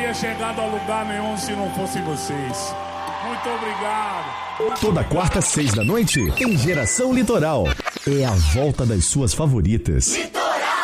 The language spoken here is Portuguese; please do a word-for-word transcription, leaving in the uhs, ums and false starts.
teria chegado a lugar nenhum se não fossem vocês. Muito obrigado. Toda quarta, seis da noite, tem Geração Litoral. É a volta das suas favoritas.